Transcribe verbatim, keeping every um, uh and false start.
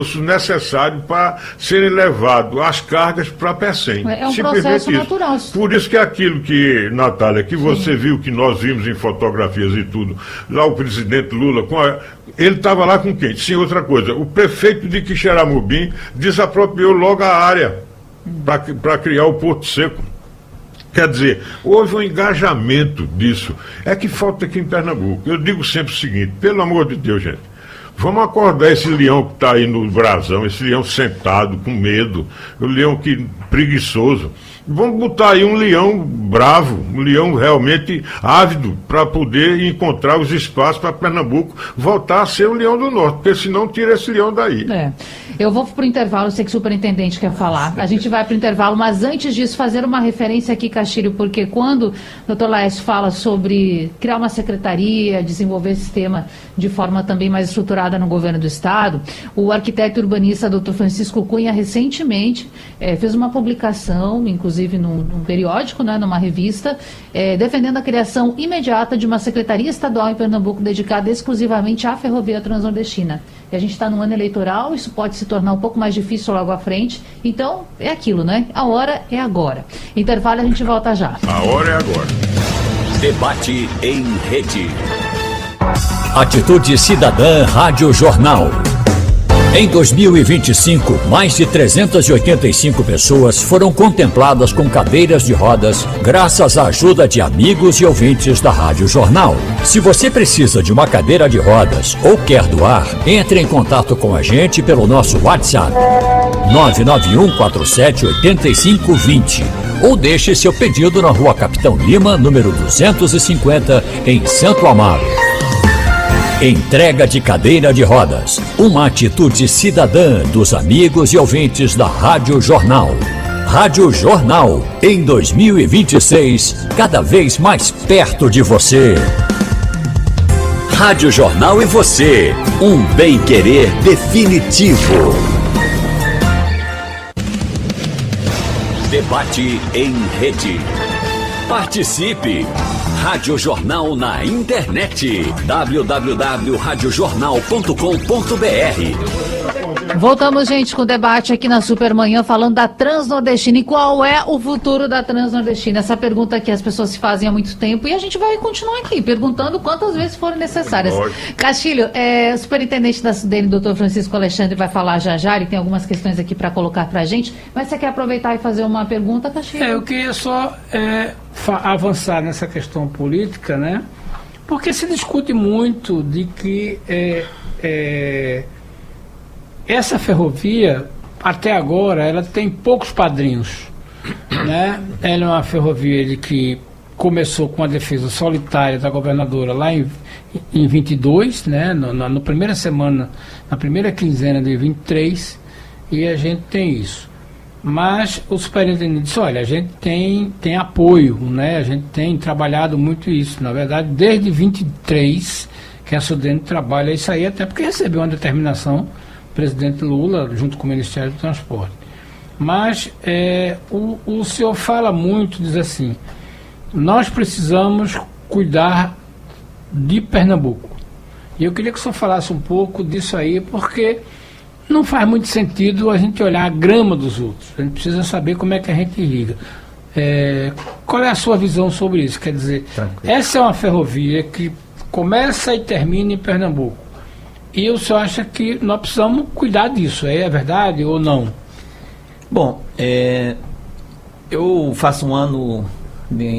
necessário para serem levados as cargas para Pecém. É um processo natural. Por isso que aquilo que, Natália, que você Sim. viu, que nós vimos em fotografias e tudo, lá o presidente Lula, com a, ele estava lá com quem? Sim, outra coisa, o prefeito de Quixeramobim desapropriou logo a área para criar o Porto Seco. Quer dizer, houve um engajamento disso. É que falta aqui em Pernambuco. Eu digo sempre o seguinte, pelo amor de Deus, gente, vamos acordar esse leão que está aí no brasão, esse leão sentado, com medo, o leão que preguiçoso. Vamos botar aí um leão bravo, um leão realmente ávido para poder encontrar os espaços para Pernambuco voltar a ser o leão do norte, porque senão tira esse leão daí. É. Eu vou para o intervalo, eu sei que o superintendente quer falar. A gente vai para o intervalo, mas antes disso, fazer uma referência aqui, Castilho, porque quando o doutor Laércio fala sobre criar uma secretaria, desenvolver esse tema de forma também mais estruturada no governo do Estado, o arquiteto urbanista doutor Francisco Cunha recentemente é, fez uma publicação, inclusive num, num periódico, né, numa revista, é, defendendo a criação imediata de uma secretaria estadual em Pernambuco dedicada exclusivamente à ferrovia transnordestina. E a gente está no ano eleitoral, isso pode se tornar um pouco mais difícil logo à frente. Então, é aquilo, né? A hora é agora. Intervalo, a gente volta já. A hora é agora. Debate em rede. Atitude Cidadã Rádio Jornal. Em dois mil e vinte e cinco, mais de trezentas e oitenta e cinco pessoas foram contempladas com cadeiras de rodas graças à ajuda de amigos e ouvintes da Rádio Jornal. Se você precisa de uma cadeira de rodas ou quer doar, entre em contato com a gente pelo nosso WhatsApp nove nove um quatro sete oito cinco dois zero ou deixe seu pedido na Rua Capitão Lima, número duzentos e cinquenta, em Santo Amaro. Entrega de cadeira de rodas, uma atitude cidadã dos amigos e ouvintes da Rádio Jornal. Rádio Jornal, em dois mil e vinte e seis, cada vez mais perto de você. Rádio Jornal e você, um bem-querer definitivo. Debate em rede. Participe! Rádio Jornal na internet. w w w ponto rádio jornal ponto com ponto b r. Voltamos, gente, com o debate aqui na Supermanhã, falando da Transnordestina. E qual é o futuro da Transnordestina? Essa pergunta que as pessoas se fazem há muito tempo. E a gente vai continuar aqui, perguntando quantas vezes forem necessárias. Castilho, é, o superintendente da Sudene, doutor Francisco Alexandre, vai falar já já. Ele tem algumas questões aqui para colocar para a gente. Mas você quer aproveitar e fazer uma pergunta, Castilho? É, eu queria só é, avançar nessa questão política, né? Porque se discute muito de que é, é, essa ferrovia, até agora, ela tem poucos padrinhos, né? Ela é uma ferrovia de que começou com a defesa solitária da governadora lá em, em vinte e dois, né? No, na, na primeira semana, na primeira quinzena de vinte e três, e a gente tem isso. Mas o superintendente disse, olha, a gente tem, tem apoio, né? A gente tem trabalhado muito isso. Na verdade, desde vinte e três que a Sudene trabalha isso aí, até porque recebeu uma determinação do presidente Lula, junto com o Ministério do Transporte. Mas é, o, o senhor fala muito, diz assim, nós precisamos cuidar de Pernambuco. E eu queria que o senhor falasse um pouco disso aí, porque não faz muito sentido a gente olhar a grama dos outros. A gente precisa saber como é que a gente irriga. É, qual é a sua visão sobre isso? Quer dizer, Tranquilo. Essa é uma ferrovia que começa e termina em Pernambuco. E o senhor acha que nós precisamos cuidar disso, é verdade ou não? Bom, é, eu faço um ano